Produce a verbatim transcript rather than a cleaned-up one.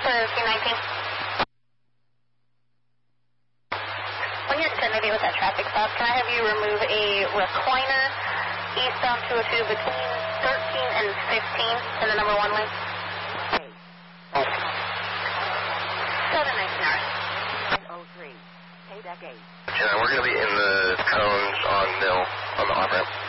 Q nineteen. When you're done maybe with that traffic stop, can I have you remove a recliner eastbound two oh two between thirteen and fifteen in the number one lane? seven nineteen hours. nine oh three. Payback eight. Yeah, we're going to be in the cones on Mill on the off-ramp.